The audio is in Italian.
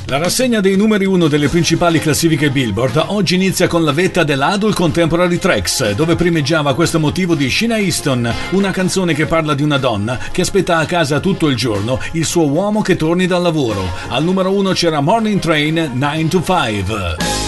La rassegna dei numeri 1 delle principali classifiche Billboard oggi inizia con la vetta dell'Adult Contemporary Tracks, dove primeggiava questo motivo di Sheena Easton, una canzone che parla di una donna che aspetta a casa tutto il giorno il suo uomo che torni dal lavoro. Al numero 1 c'era Morning Train 9 to 5.